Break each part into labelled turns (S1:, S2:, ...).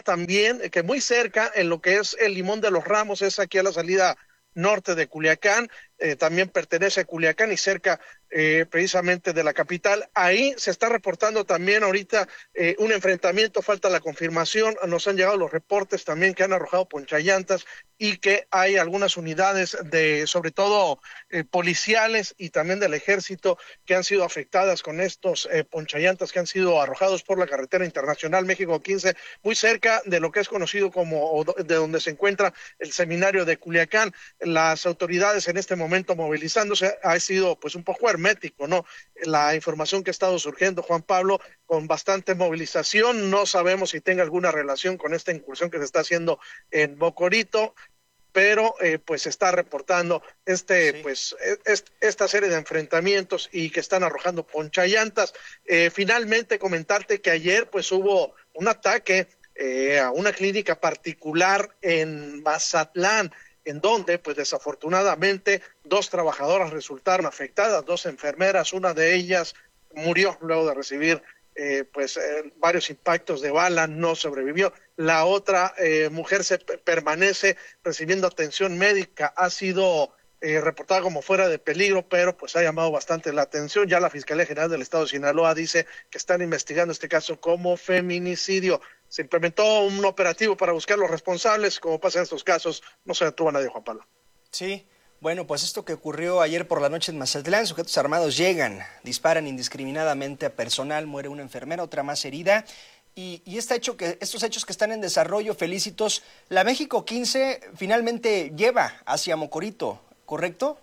S1: también que muy cerca, en lo que es el Limón de los Ramos, es aquí a la salida norte de Culiacán, también pertenece a Culiacán y cerca precisamente de la capital. Ahí se está reportando también ahorita un enfrentamiento, falta la confirmación, nos han llegado los reportes también que han arrojado ponchallantas y que hay algunas unidades de, sobre todo policiales y también del ejército que han sido afectadas con estos ponchallantas que han sido arrojados por la carretera internacional México 15, muy cerca de lo que es conocido como, de donde se encuentra el seminario de Culiacán. Las autoridades en este momento movilizándose, ha sido pues un poco hermético, ¿no? La información que ha estado surgiendo, Juan Pablo, con bastante movilización, no sabemos si tenga alguna relación con esta incursión que se está haciendo en Bocorito, pero pues se está reportando esta serie de enfrentamientos y que están arrojando ponchallantas. Finalmente comentarte que ayer pues hubo un ataque a una clínica particular en Mazatlán, en donde, pues desafortunadamente, 2 trabajadoras resultaron afectadas, 2 enfermeras, una de ellas murió luego de recibir varios impactos de bala, no sobrevivió. La otra mujer permanece recibiendo atención médica, ha sido reportada como fuera de peligro, pero pues ha llamado bastante la atención. Ya la Fiscalía General del Estado de Sinaloa dice que están investigando este caso como feminicidio. Se implementó un operativo para buscar los responsables, como pasa en estos casos, no se detuvo a nadie, Juan Pablo.
S2: Sí, bueno, pues esto que ocurrió ayer por la noche en Mazatlán, sujetos armados llegan, disparan indiscriminadamente a personal, muere una enfermera, otra más herida, y estos hechos que están en desarrollo, Felicitos, la México 15 finalmente lleva hacia Mocorito, ¿correcto?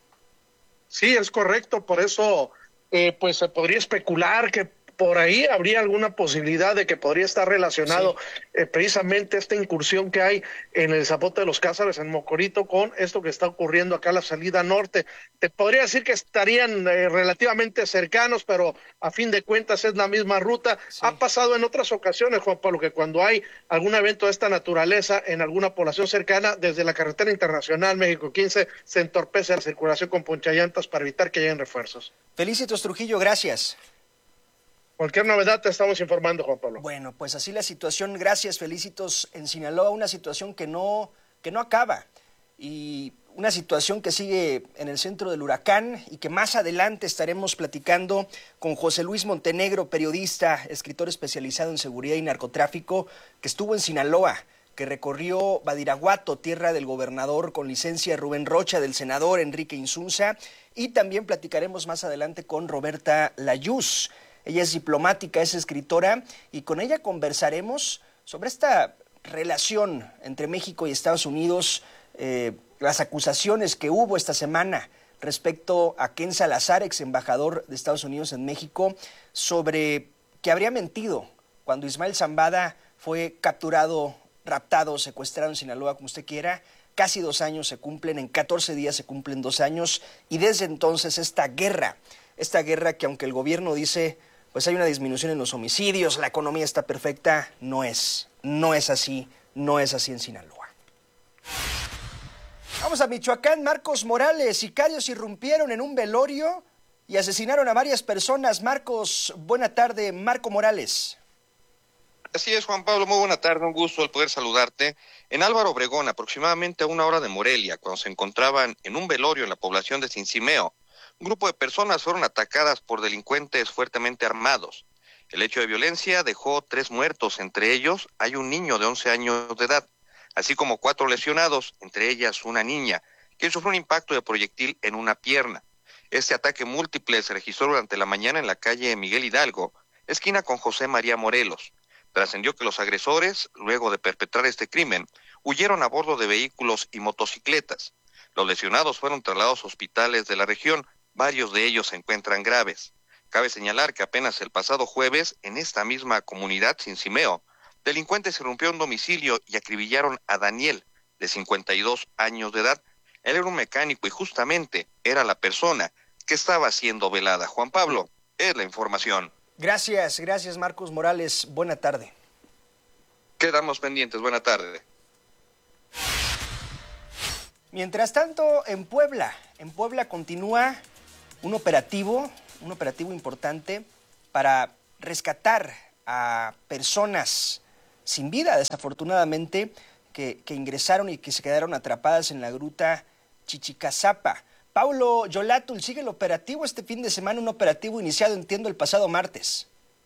S1: Sí, es correcto, por eso pues se podría especular que por ahí habría alguna posibilidad de que podría estar relacionado precisamente esta incursión que hay en el Zapote de los Cázares, en Mocorito, con esto que está ocurriendo acá a la salida norte. Te podría decir que estarían relativamente cercanos, pero a fin de cuentas es la misma ruta. Sí. Ha pasado en otras ocasiones, Juan Pablo, que cuando hay algún evento de esta naturaleza en alguna población cercana, desde la carretera internacional México 15 se entorpece la circulación con ponchallantas para evitar que lleguen refuerzos.
S2: Felicitos Trujillo, gracias.
S1: Cualquier novedad te estamos informando, Juan Pablo.
S2: Bueno, pues así la situación, gracias, Felicitos, en Sinaloa, una situación que no acaba y una situación que sigue en el centro del huracán y que más adelante estaremos platicando con José Luis Montenegro, periodista, escritor especializado en seguridad y narcotráfico, que estuvo en Sinaloa, que recorrió Badiraguato, tierra del gobernador con licencia Rubén Rocha, del senador Enrique Insunza, y también platicaremos más adelante con Roberta Layuz. Ella es diplomática, es escritora, y con ella conversaremos sobre esta relación entre México y Estados Unidos, las acusaciones que hubo esta semana respecto a Ken Salazar, ex embajador de Estados Unidos en México, sobre que habría mentido cuando Ismael Zambada fue capturado, raptado, secuestrado en Sinaloa, como usted quiera. Casi 2 años se cumplen, en 14 días se cumplen 2 años, y desde entonces esta guerra que aunque el gobierno dice pues hay una disminución en los homicidios, la economía está perfecta, no es así en Sinaloa. Vamos a Michoacán. Marcos Morales, sicarios irrumpieron en un velorio y asesinaron a varias personas. Marcos, buena tarde. Marco Morales.
S3: Así es, Juan Pablo, muy buena tarde, un gusto el poder saludarte. En Álvaro Obregón, aproximadamente a 1 hora de Morelia, cuando se encontraban en un velorio en la población de Cincimeo, un grupo de personas fueron atacadas por delincuentes fuertemente armados. El hecho de violencia dejó 3 muertos, entre ellos hay un niño de 11 años de edad, así como 4 lesionados, entre ellas una niña, quien sufrió un impacto de proyectil en una pierna. Este ataque múltiple se registró durante la mañana en la calle Miguel Hidalgo, esquina con José María Morelos. Trascendió que los agresores, luego de perpetrar este crimen, huyeron a bordo de vehículos y motocicletas. Los lesionados fueron trasladados a hospitales de la región, varios de ellos se encuentran graves. Cabe señalar que apenas el pasado jueves, en esta misma comunidad, Cincimeo, delincuentes irrumpieron un domicilio y acribillaron a Daniel, de 52 años de edad. Él era un mecánico y justamente era la persona que estaba siendo velada. Juan Pablo, es la información.
S2: Gracias Marcos Morales, buena tarde.
S3: Quedamos pendientes, buena tarde.
S2: Mientras tanto, en Puebla continúa un operativo importante para rescatar a personas sin vida, desafortunadamente, que ingresaron y que se quedaron atrapadas en la gruta Chichicazapa. Paulo Yolatul, sigue el operativo este fin de semana, un operativo iniciado, entiendo, el pasado martes.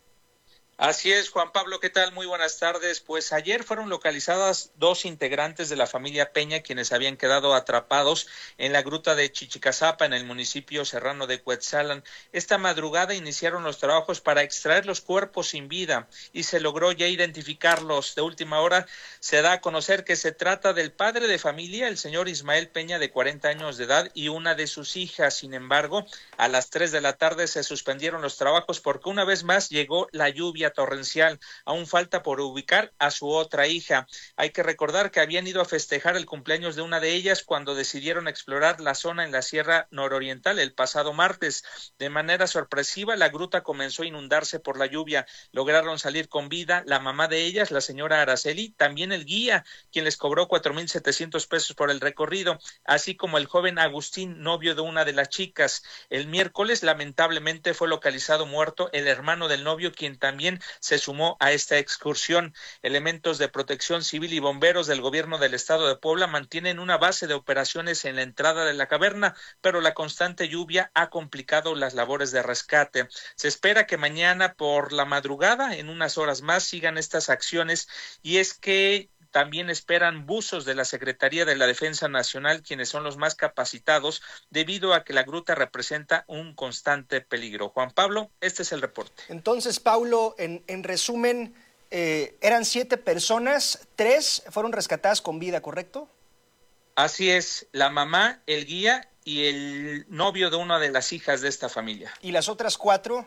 S4: Así es, Juan Pablo, ¿qué tal? Muy buenas tardes. Pues ayer fueron localizadas 2 integrantes de la familia Peña, quienes habían quedado atrapados en la gruta de Chichicazapa, en el municipio serrano de Cuetzalan. Esta madrugada iniciaron los trabajos para extraer los cuerpos sin vida y se logró ya identificarlos. De última hora se da a conocer que se trata del padre de familia, el señor Ismael Peña, de 40 años de edad, y una de sus hijas. Sin embargo, a las 3 de la tarde se suspendieron los trabajos porque una vez más llegó la lluvia torrencial. Aún falta por ubicar a su otra hija. Hay que recordar que habían ido a festejar el cumpleaños de una de ellas cuando decidieron explorar la zona en la Sierra Nororiental el pasado martes. De manera sorpresiva, la gruta comenzó a inundarse por la lluvia. Lograron salir con vida la mamá de ellas, la señora Araceli, también el guía, quien les cobró 4,700 pesos por el recorrido, así como el joven Agustín, novio de una de las chicas. El miércoles, lamentablemente, fue localizado muerto el hermano del novio, quien también se sumó a esta excursión. Elementos de protección civil y bomberos del gobierno del estado de Puebla mantienen una base de operaciones en la entrada de la caverna, pero la constante lluvia ha complicado las labores de rescate. Se espera que mañana por la madrugada, en unas horas más, sigan estas acciones, y es que también esperan buzos de la Secretaría de la Defensa Nacional, quienes son los más capacitados, debido a que la gruta representa un constante peligro. Juan Pablo, este es el reporte.
S2: Entonces, Paulo, en resumen, eran 7 personas, 3 fueron rescatadas con vida, ¿correcto?
S4: Así es, la mamá, el guía y el novio de una de las hijas de esta familia.
S2: ¿Y las otras 4?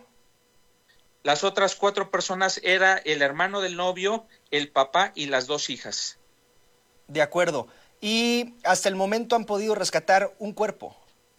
S4: Las otras 4 personas era el hermano del novio, el papá y las 2 hijas.
S2: De acuerdo. Y hasta el momento han podido rescatar un cuerpo.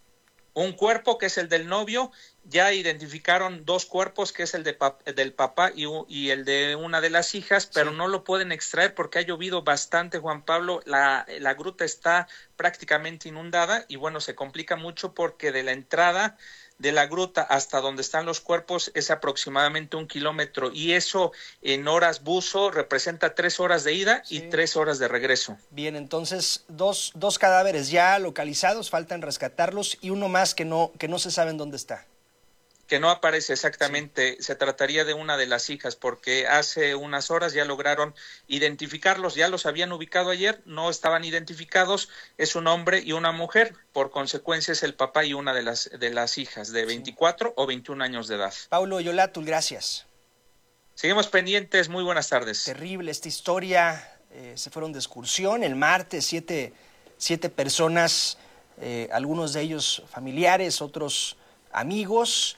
S4: Un cuerpo que es el del novio. Ya identificaron 2 cuerpos, que es el del papá y el de una de las hijas, pero sí, no lo pueden extraer porque ha llovido bastante, Juan Pablo. La gruta está prácticamente inundada y bueno, se complica mucho porque de la entrada de la gruta hasta donde están los cuerpos es aproximadamente 1 kilómetro, y eso en horas buzo representa 3 horas de ida y 3 horas de regreso.
S2: Bien, entonces dos cadáveres ya localizados, faltan rescatarlos, y uno más que no se sabe en dónde está.
S4: Que no aparece exactamente, sí. Se trataría de una de las hijas, porque hace unas horas ya lograron identificarlos, ya los habían ubicado ayer, no estaban identificados, es un hombre y una mujer, por consecuencia es el papá y una de las hijas de 24 o 21 años de edad.
S2: Paulo Yolatul, gracias.
S4: Seguimos pendientes, muy buenas tardes.
S2: Terrible esta historia, se fueron de excursión el martes, 7 personas, algunos de ellos familiares, otros amigos.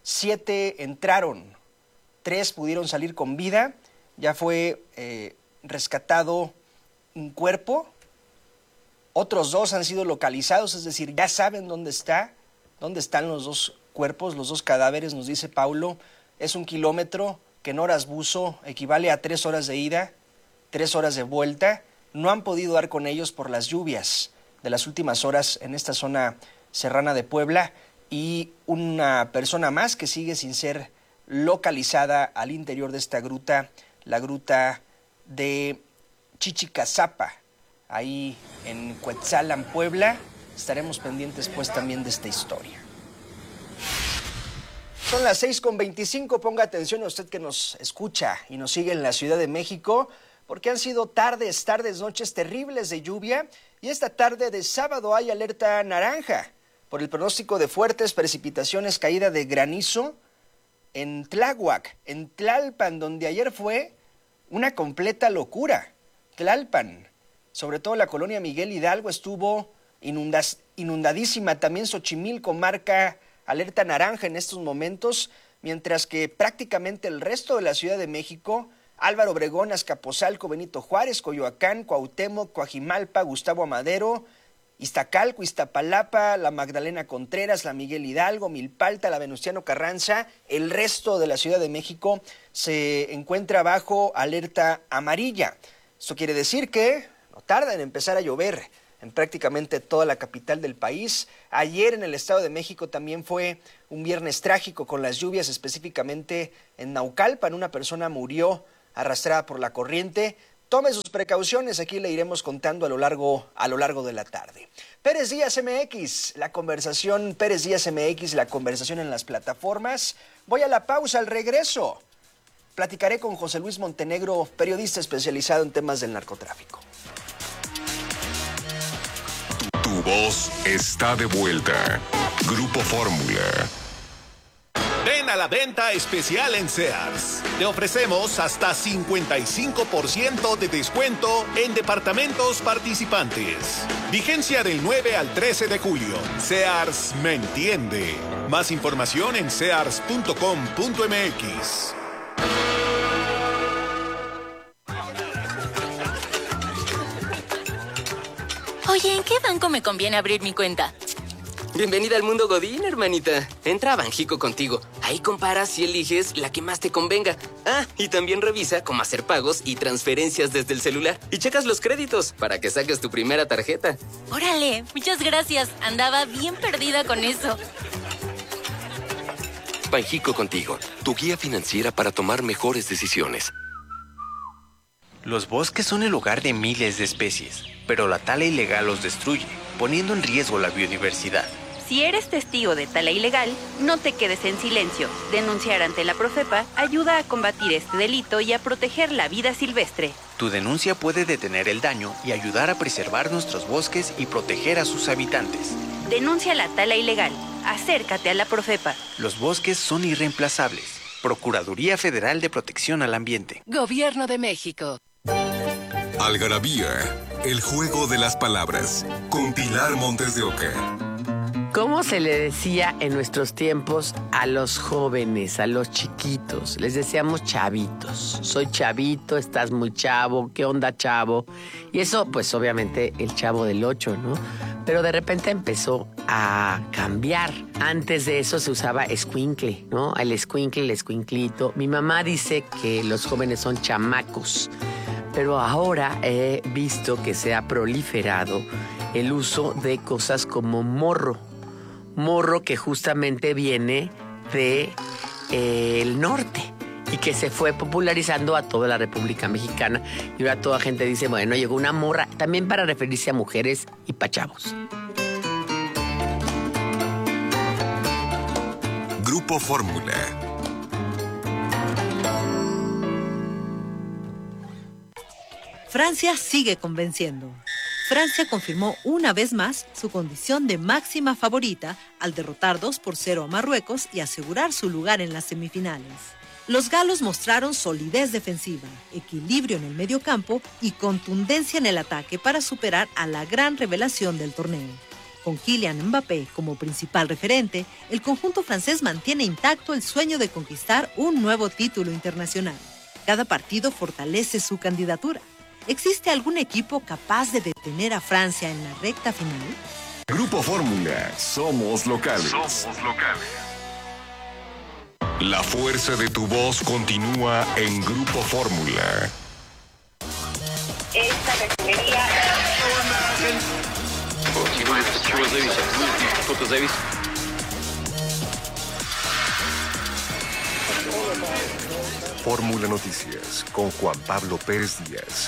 S2: 7 entraron, 3 pudieron salir con vida, ya fue rescatado un cuerpo, otros 2 han sido localizados, es decir, ya saben dónde están los 2 cuerpos, los 2 cadáveres, nos dice Paulo. Es 1 kilómetro que en horas buzo equivale a 3 horas de ida, 3 horas de vuelta. No han podido dar con ellos por las lluvias de las últimas horas en esta zona serrana de Puebla. Y una persona más que sigue sin ser localizada al interior de esta gruta, la gruta de Chichicazapa, ahí en Cuetzalan, Puebla. Estaremos pendientes pues también de esta historia. Son las 6:25, ponga atención a usted que nos escucha y nos sigue en la Ciudad de México, porque han sido tardes, noches terribles de lluvia, y esta tarde de sábado hay alerta naranja por el pronóstico de fuertes precipitaciones, caída de granizo en Tláhuac, en Tlalpan, donde ayer fue una completa locura. Tlalpan, sobre todo la colonia Miguel Hidalgo, estuvo inundadísima. También Xochimilco marca alerta naranja en estos momentos, mientras que prácticamente el resto de la Ciudad de México, Álvaro Obregón, Azcapotzalco, Benito Juárez, Coyoacán, Cuauhtémoc, Coajimalpa, Gustavo Amadero, Iztacalco, Iztapalapa, la Magdalena Contreras, la Miguel Hidalgo, Milpalta, la Venustiano Carranza, el resto de la Ciudad de México se encuentra bajo alerta amarilla. Esto quiere decir que no tarda en empezar a llover en prácticamente toda la capital del país. Ayer en el Estado de México también fue un viernes trágico con las lluvias, específicamente en Naucalpan. Una persona murió arrastrada por la corriente. Tome sus precauciones, aquí le iremos contando a lo largo de la tarde. Pérez Díaz MX, la conversación en las plataformas. Voy a la pausa, al regreso platicaré con José Luis Montenegro, periodista especializado en temas del narcotráfico.
S5: Tu voz está de vuelta. Grupo Fórmula.
S6: Ven a la venta especial en Sears. Te ofrecemos hasta 55% de descuento en departamentos participantes. Vigencia del 9 al 13 de julio. Sears me entiende. Más información en sears.com.mx.
S7: Oye, ¿en qué banco me conviene abrir mi cuenta?
S8: Bienvenida al mundo Godín, hermanita. Entra a Banjico contigo. Ahí comparas y eliges la que más te convenga. Ah, y también revisa cómo hacer pagos y transferencias desde el celular. Y checas los créditos para que saques tu primera tarjeta.
S7: Órale, muchas gracias. Andaba bien perdida con eso.
S9: Banjico contigo, tu guía financiera para tomar mejores decisiones.
S10: Los bosques son el hogar de miles de especies, pero la tala ilegal los destruye, poniendo en riesgo la biodiversidad.
S11: Si eres testigo de tala ilegal, no te quedes en silencio. Denunciar ante la Profepa ayuda a combatir este delito y a proteger la vida silvestre.
S10: Tu denuncia puede detener el daño y ayudar a preservar nuestros bosques y proteger a sus habitantes.
S11: Denuncia la tala ilegal. Acércate a la Profepa.
S10: Los bosques son irreemplazables. Procuraduría Federal de Protección al Ambiente.
S12: Gobierno de México.
S5: Algarabía, el juego de las palabras, con Pilar Montes de Oca.
S13: ¿Cómo se le decía en nuestros tiempos a los jóvenes, a los chiquitos? Les decíamos chavitos. Soy chavito, estás muy chavo, ¿qué onda, chavo? Y eso, pues obviamente el Chavo del 8, ¿no? Pero de repente empezó a cambiar. Antes de eso se usaba escuincle, ¿no? El escuincle, el escuinclito. Mi mamá dice que los jóvenes son chamacos. Pero ahora he visto que se ha proliferado el uso de cosas como morro. Morro que justamente viene de el norte y que se fue popularizando a toda la República Mexicana. Y ahora toda gente dice, bueno, llegó una morra, también para referirse a mujeres y pa' chavos.
S5: Grupo Fórmula.
S14: Francia sigue convenciendo. Francia confirmó una vez más su condición de máxima favorita al derrotar 2-0 a Marruecos y asegurar su lugar en las semifinales. Los galos mostraron solidez defensiva, equilibrio en el mediocampo y contundencia en el ataque para superar a la gran revelación del torneo. Con Kylian Mbappé como principal referente, el conjunto francés mantiene intacto el sueño de conquistar un nuevo título internacional. Cada partido fortalece su candidatura. ¿Existe algún equipo capaz de detener a Francia en la recta final?
S5: Grupo Fórmula, somos locales. Somos locales. La fuerza de tu voz continúa en Grupo Fórmula.
S15: Esta refinería... Fórmula Noticias con Juan Pablo Pérez Díaz.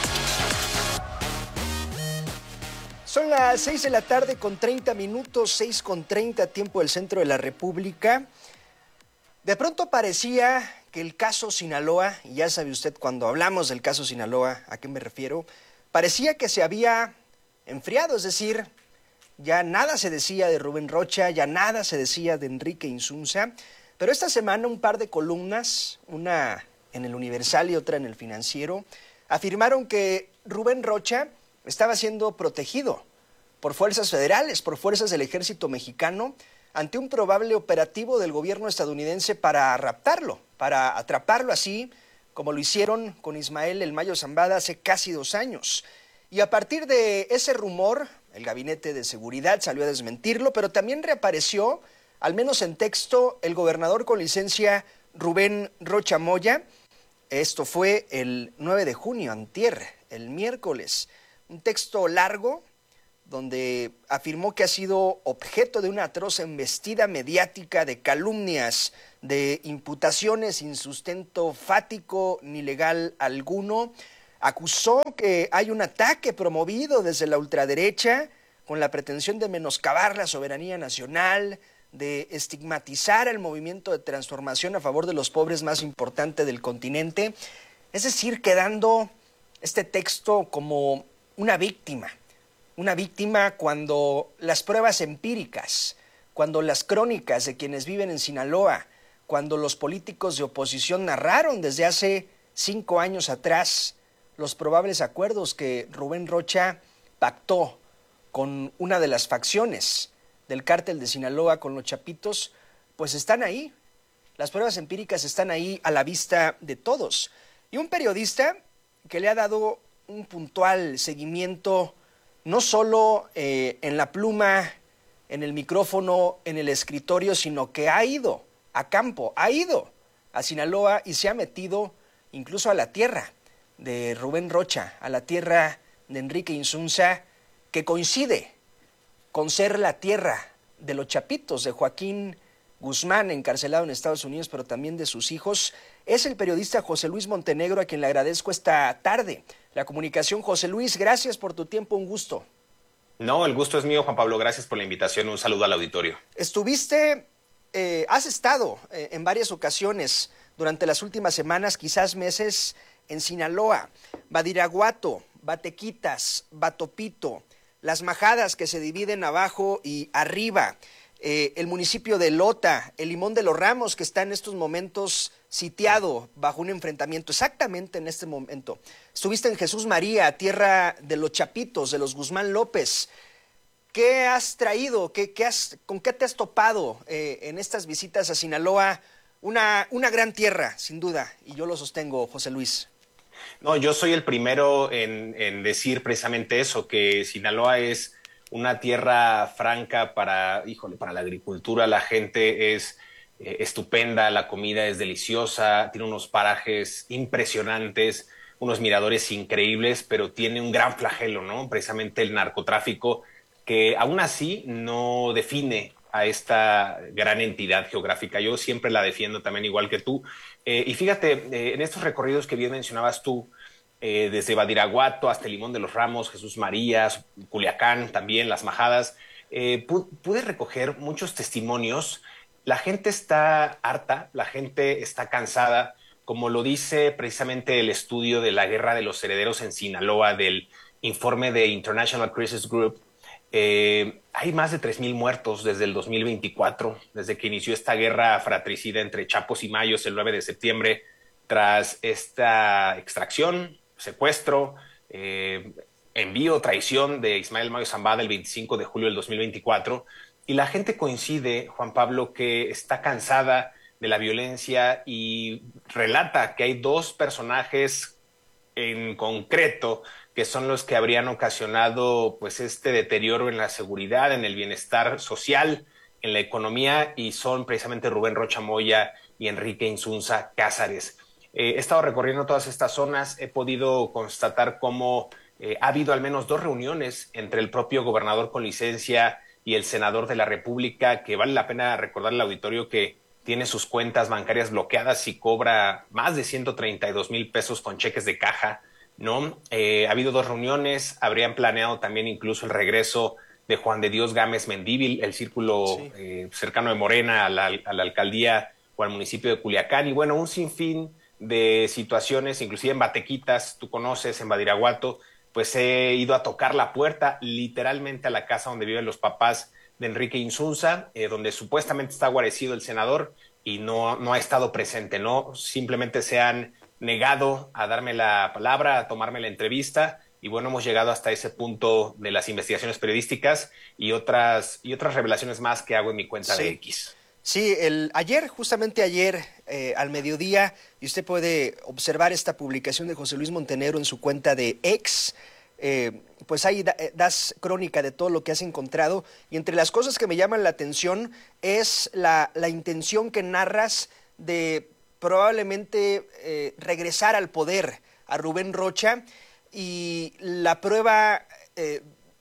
S2: Son las 6 de la tarde con 30 minutos, 6:30 tiempo del centro de la República. De pronto parecía que el caso Sinaloa, y ya sabe usted cuando hablamos del caso Sinaloa, ¿a qué me refiero? Parecía que se había enfriado, es decir, ya nada se decía de Rubén Rocha, ya nada se decía de Enrique Insunza, pero esta semana un par de columnas, una en el Universal y otra en el Financiero, afirmaron que Rubén Rocha estaba siendo protegido por fuerzas federales, por fuerzas del ejército mexicano, ante un probable operativo del gobierno estadounidense para raptarlo, para atraparlo así como lo hicieron con Ismael El Mayo Zambada hace casi 2 años. Y a partir de ese rumor, el Gabinete de Seguridad salió a desmentirlo, pero también reapareció, al menos en texto, el gobernador con licencia Rubén Rocha Moya. Esto fue el 9 de junio, antier, el miércoles. Un texto largo donde afirmó que ha sido objeto de una atroz embestida mediática de calumnias, de imputaciones sin sustento fático ni legal alguno. Acusó que hay un ataque promovido desde la ultraderecha con la pretensión de menoscabar la soberanía nacional, de estigmatizar el movimiento de transformación a favor de los pobres más importante del continente. Es decir, quedando este texto como una víctima cuando las pruebas empíricas, cuando las crónicas de quienes viven en Sinaloa, cuando los políticos de oposición narraron desde hace 5 años atrás los probables acuerdos que Rubén Rocha pactó con una de las facciones del cártel de Sinaloa, con los Chapitos, pues están ahí. Las pruebas empíricas están ahí a la vista de todos. Y un periodista que le ha dado un puntual seguimiento, no solo en la pluma, en el micrófono, en el escritorio, sino que ha ido a campo, ha ido a Sinaloa y se ha metido incluso a la tierra de Rubén Rocha, a la tierra de Enrique Insunza, que coincide con ser la tierra de los Chapitos, de Joaquín Guzmán, encarcelado en Estados Unidos, pero también de sus hijos. Es el periodista José Luis Montenegro, a quien le agradezco esta tarde la comunicación. José Luis, gracias por tu tiempo, un gusto.
S12: No, el gusto es mío, Juan Pablo, gracias por la invitación, un saludo al auditorio.
S2: Has estado en varias ocasiones durante las últimas semanas, quizás meses, en Sinaloa, Badiraguato, Batequitas, Batopito, Las Majadas, que se dividen abajo y arriba, el municipio de Lota, el Limón de los Ramos, que está en estos momentos sitiado bajo un enfrentamiento, exactamente en este momento. Estuviste en Jesús María, tierra de los Chapitos, de los Guzmán López. ¿Qué has traído? ¿Con qué te has topado en estas visitas a Sinaloa? Una gran tierra, sin duda, y yo lo sostengo, José Luis.
S12: No, yo soy el primero en decir precisamente eso, que Sinaloa es una tierra franca para la agricultura. La gente es estupenda, la comida es deliciosa, tiene unos parajes impresionantes, unos miradores increíbles, pero tiene un gran flagelo, ¿no? Precisamente el narcotráfico, que aún así no define a esta gran entidad geográfica. Yo siempre la defiendo también, igual que tú. Y fíjate, en estos recorridos que bien mencionabas tú, desde Badiraguato hasta el Limón de los Ramos, Jesús María, Culiacán, también Las Majadas, pude recoger muchos testimonios. La gente está harta, la gente está cansada, como lo dice precisamente el estudio de la Guerra de los Herederos en Sinaloa del informe de International Crisis Group. Hay más de 3,000 muertos desde el 2024, desde que inició esta guerra fratricida entre Chapos y Mayos el 9 de septiembre, tras esta extracción, secuestro, envío, traición de Ismael Mayo Zambada el 25 de julio del 2024. Y la gente coincide, Juan Pablo, que está cansada de la violencia y relata que hay 2 personajes en concreto que son los que habrían ocasionado pues este deterioro en la seguridad, en el bienestar social, en la economía, y son precisamente Rubén Rocha Moya y Enrique Insunza Cázares. He estado recorriendo todas estas zonas, he podido constatar cómo ha habido al menos 2 reuniones entre el propio gobernador con licencia y el senador de la República, que vale la pena recordar al auditorio que tiene sus cuentas bancarias bloqueadas y cobra más de 132,000 pesos con cheques de caja, ¿no? Ha habido 2 reuniones, habrían planeado también incluso el regreso de Juan de Dios Gámez Mendívil, el círculo cercano de Morena a la alcaldía o al municipio de Culiacán, y bueno, un sinfín de situaciones, inclusive en Batequitas, tú conoces, en Badiraguato, pues he ido a tocar la puerta literalmente a la casa donde viven los papás de Enrique Insunza, donde supuestamente está guarecido el senador y no ha estado presente, ¿no? Simplemente se han negado a darme la palabra, a tomarme la entrevista, y bueno, hemos llegado hasta ese punto de las investigaciones periodísticas y otras revelaciones más que hago en mi cuenta de X.
S2: Sí, justamente ayer al mediodía, y usted puede observar esta publicación de José Luis Montenegro en su cuenta de X, pues ahí das crónica de todo lo que has encontrado, y entre las cosas que me llaman la atención es la intención que narras de probablemente regresar al poder a Rubén Rocha, y la prueba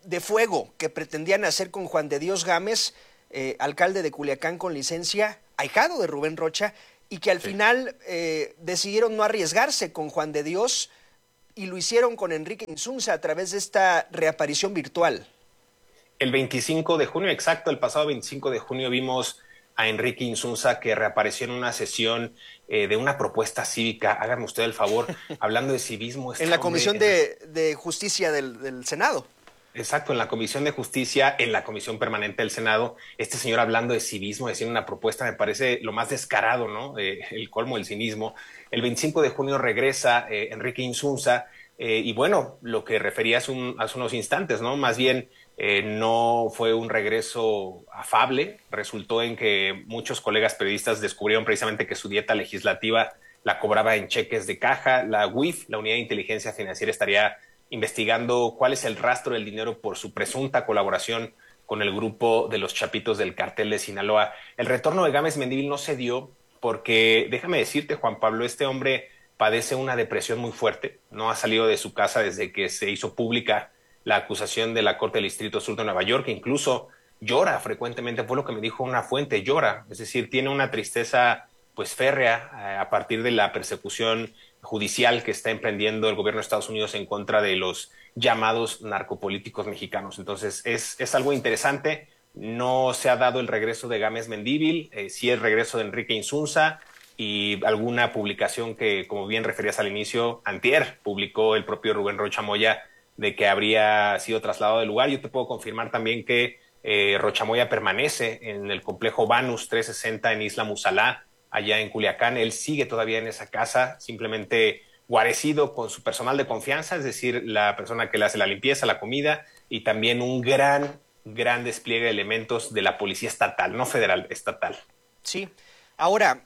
S2: de fuego que pretendían hacer con Juan de Dios Gámez, alcalde de Culiacán con licencia, ahijado de Rubén Rocha, y que al final decidieron no arriesgarse con Juan de Dios y lo hicieron con Enrique Insunza a través de esta reaparición virtual.
S12: El 25 de junio, exacto, el pasado 25 de junio vimos a Enrique Insunza que reapareció en una sesión de una propuesta cívica. Hágame usted el favor, hablando de civismo.
S2: En la Comisión de Justicia del Senado.
S12: Exacto, en la Comisión de Justicia, en la Comisión Permanente del Senado, este señor hablando de civismo, decir una propuesta, me parece lo más descarado, ¿no? El colmo del cinismo. El 25 de junio regresa Enrique Insunza, y bueno, lo que refería hace unos instantes, ¿no? Más bien no fue un regreso afable, resultó en que muchos colegas periodistas descubrieron precisamente que su dieta legislativa la cobraba en cheques de caja. La UIF, la Unidad de Inteligencia Financiera, estaría investigando cuál es el rastro del dinero por su presunta colaboración con el grupo de los Chapitos del Cartel de Sinaloa. El retorno de Gámez Mendívil no se dio porque, déjame decirte, Juan Pablo, este hombre padece una depresión muy fuerte, no ha salido de su casa desde que se hizo pública la acusación de la Corte del Distrito Sur de Nueva York, incluso llora frecuentemente, fue lo que me dijo una fuente, llora, es decir, tiene una tristeza pues férrea a partir de la persecución judicial que está emprendiendo el gobierno de Estados Unidos en contra de los llamados narcopolíticos mexicanos. Entonces es algo interesante, no se ha dado el regreso de Gámez Mendívil, sí el regreso de Enrique Insunza y alguna publicación que, como bien referías al inicio, antier publicó el propio Rubén Rocha Moya de que habría sido trasladado del lugar. Yo te puedo confirmar también que Rocha Moya permanece en el complejo Banus 360 en Isla Musalá, allá en Culiacán. Él sigue todavía en esa casa, simplemente guarecido con su personal de confianza, es decir, la persona que le hace la limpieza, la comida, y también un gran despliegue de elementos de la policía estatal, no federal, estatal.
S2: Sí. Ahora,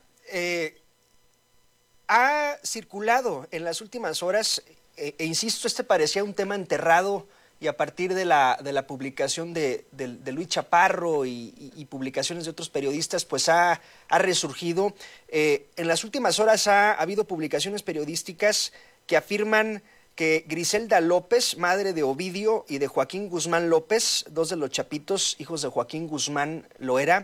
S2: ha circulado en las últimas horas, insisto, este parecía un tema enterrado, y a partir de la publicación de Luis Chaparro y publicaciones de otros periodistas, pues ha resurgido. En las últimas horas ha habido publicaciones periodísticas que afirman que Griselda López, madre de Ovidio y de Joaquín Guzmán López, dos de los Chapitos, hijos de Joaquín Guzmán Loera,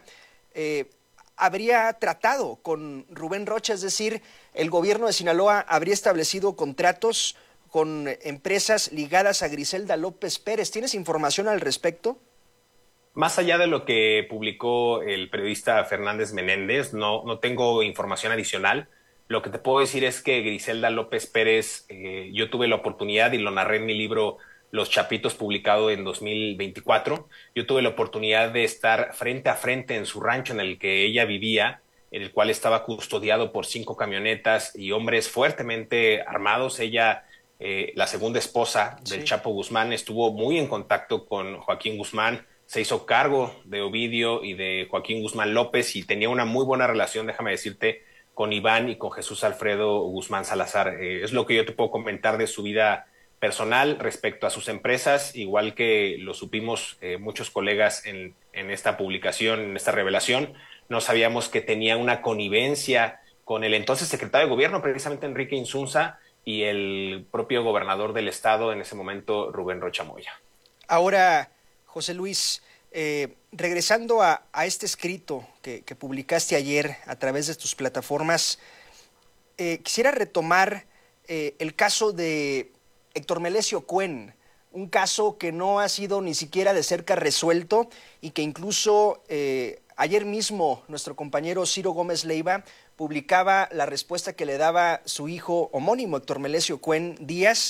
S2: habría tratado con Rubén Rocha, es decir, el gobierno de Sinaloa habría establecido contratos con empresas ligadas a Griselda López Pérez. ¿Tienes información al respecto?
S12: Más allá de lo que publicó el periodista Fernández Menéndez, no tengo información adicional. Lo que te puedo decir es que Griselda López Pérez, yo tuve la oportunidad y lo narré en mi libro Los Chapitos, publicado en 2024. Yo tuve la oportunidad de estar frente a frente en su rancho en el que ella vivía, en el cual estaba custodiado por 5 camionetas y hombres fuertemente armados. Ella, la segunda esposa del Chapo Guzmán, estuvo muy en contacto con Joaquín Guzmán, se hizo cargo de Ovidio y de Joaquín Guzmán López y tenía una muy buena relación, déjame decirte, con Iván y con Jesús Alfredo Guzmán Salazar. Es lo que yo te puedo comentar de su vida personal respecto a sus empresas, igual que lo supimos muchos colegas en esta publicación, en esta revelación. No sabíamos que tenía una connivencia con el entonces secretario de gobierno, precisamente Enrique Insunza, y el propio gobernador del estado en ese momento, Rubén Rocha Moya.
S2: Ahora, José Luis, regresando a este escrito que publicaste ayer a través de tus plataformas, quisiera retomar el caso de Héctor Melesio Cuen, un caso que no ha sido ni siquiera de cerca resuelto y que incluso ayer mismo nuestro compañero Ciro Gómez Leiva publicaba la respuesta que le daba su hijo homónimo, Héctor Melesio Cuen Díaz,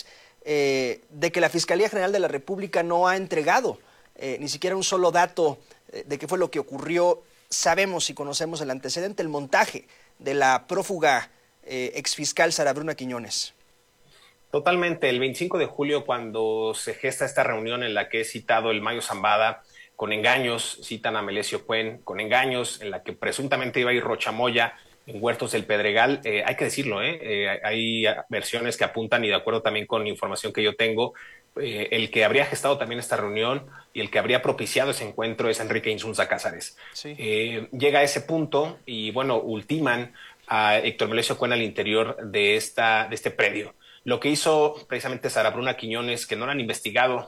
S2: de que la Fiscalía General de la República no ha entregado ni siquiera un solo dato de qué fue lo que ocurrió. Sabemos y conocemos el antecedente, el montaje de la prófuga exfiscal Sara Bruna Quiñones.
S12: Totalmente. El 25 de julio, cuando se gesta esta reunión en la que he citado el Mayo Zambada, con engaños, citan a Melesio Cuen, con engaños, en la que presuntamente iba a ir Rocha Moya en Huertos del Pedregal. Hay que decirlo, hay versiones que apuntan, y de acuerdo también con información que yo tengo, el que habría gestado también esta reunión y el que habría propiciado ese encuentro es Enrique Insunza Cázares. Sí. Llega a ese punto y, bueno, ultiman a Héctor Melesio Cuen al interior de este predio. Lo que hizo precisamente Sara Bruna Quiñones, que no la han investigado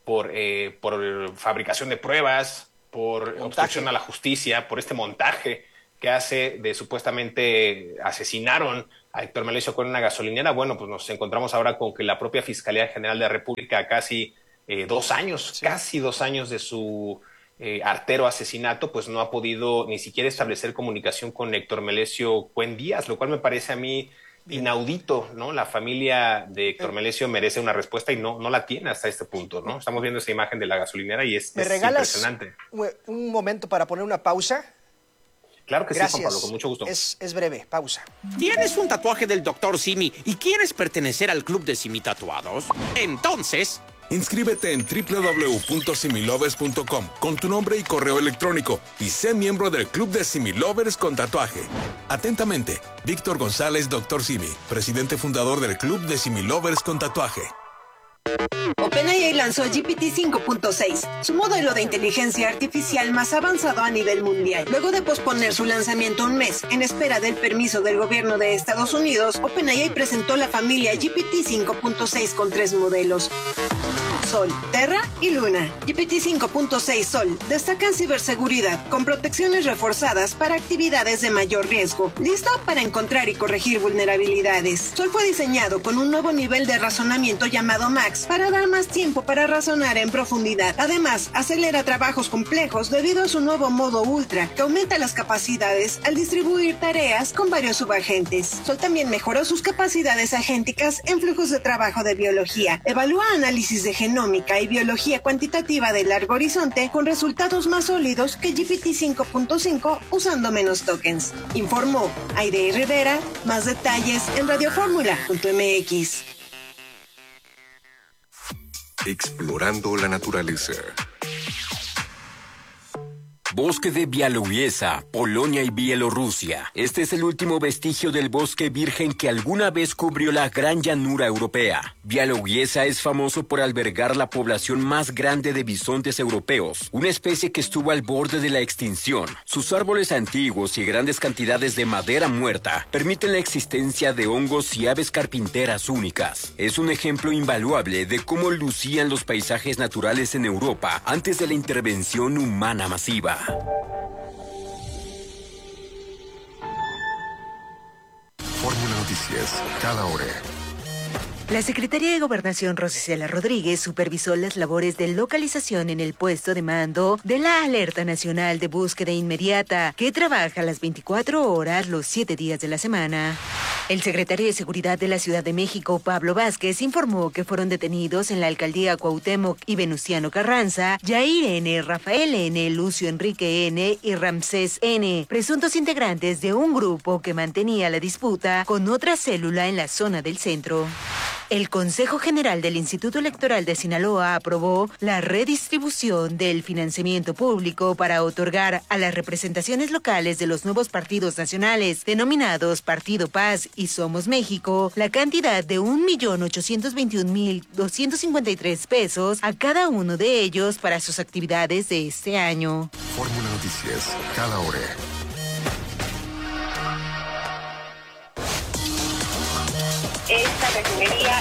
S12: por fabricación de pruebas, por obstrucción a la justicia, por este montaje que hace de supuestamente asesinaron a Héctor Melesio Cuen en una gasolinera. Bueno, pues nos encontramos ahora con que la propia Fiscalía General de la República, casi 2 años, casi 2 años de su artero asesinato, pues no ha podido ni siquiera establecer comunicación con Héctor Melesio Cuen Díaz, lo cual me parece a mí inaudito, ¿no? La familia de Héctor Melesio merece una respuesta y no la tiene hasta este punto, ¿no? Estamos viendo esa imagen de la gasolinera y es impresionante.
S2: Un momento para poner una pausa?
S12: Claro que
S2: Gracias.
S12: sí, Juan Pablo, con mucho gusto.
S2: Es breve, pausa.
S16: ¿Tienes un tatuaje del Dr. Simi y quieres pertenecer al club de Simi Tatuados? Entonces,
S17: inscríbete en www.similovers.com con tu nombre y correo electrónico y sé miembro del Club de Similovers con tatuaje. Atentamente, Víctor González, Dr. Simi, presidente fundador del Club de Similovers con tatuaje.
S18: OpenAI lanzó GPT 5.6, su modelo de inteligencia artificial más avanzado a nivel mundial. Luego de posponer su lanzamiento un mes en espera del permiso del gobierno de Estados Unidos, OpenAI presentó la familia GPT 5.6 con 3 modelos: Sol, Terra y Luna. GPT 5.6 Sol destaca en ciberseguridad con protecciones reforzadas para actividades de mayor riesgo, listo para encontrar y corregir vulnerabilidades. Sol fue diseñado con un nuevo nivel de razonamiento llamado Max para dar más tiempo para razonar en profundidad. Además, acelera trabajos complejos debido a su nuevo modo Ultra, que aumenta las capacidades al distribuir tareas con varios subagentes. Sol también mejoró sus capacidades agénticas en flujos de trabajo de biología. Evalúa análisis de genómica y biología cuantitativa de largo horizonte con resultados más sólidos que GPT 5.5 usando menos tokens. Informó Aide Rivera. Más detalles en radioformula.mx.
S15: Explorando la naturaleza.
S19: Bosque de Białowieża, Polonia y Bielorrusia. Este es el último vestigio del bosque virgen que alguna vez cubrió la gran llanura europea. Białowieża es famoso por albergar la población más grande de bisontes europeos, una especie que estuvo al borde de la extinción. Sus árboles antiguos y grandes cantidades de madera muerta permiten la existencia de hongos y aves carpinteras únicas. Es un ejemplo invaluable de cómo lucían los paisajes naturales en Europa antes de la intervención humana masiva.
S15: Fórmula Noticias, cada hora.
S20: La Secretaría de Gobernación Rosicela Rodríguez supervisó las labores de localización en el puesto de mando de la Alerta Nacional de Búsqueda Inmediata, que trabaja las 24 horas los 7 días de la semana. El secretario de Seguridad de la Ciudad de México, Pablo Vázquez, informó que fueron detenidos en la alcaldía Cuauhtémoc y Venustiano Carranza, Yair N., Rafael N., Lucio Enrique N. y Ramsés N., presuntos integrantes de un grupo que mantenía la disputa con otra célula en la zona del centro. El Consejo General del Instituto Electoral de Sinaloa aprobó la redistribución del financiamiento público para otorgar a las representaciones locales de los nuevos partidos nacionales, denominados Partido Paz y Somos México, la cantidad de 1.821.253 pesos a cada uno de ellos para sus actividades de este año.
S15: Fórmula Noticias, cada hora.
S18: Esta refinería...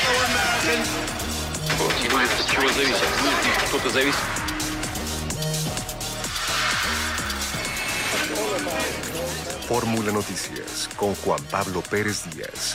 S15: Fórmula Noticias con Juan Pablo Pérez Díaz.